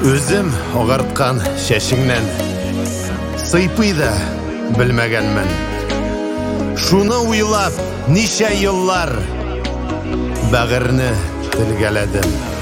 Өзім оғартқан шәшіңнен сыйпыйды білмәгәнмен. Шуны уйлап, ничә еллар бәгырне телгәләдем.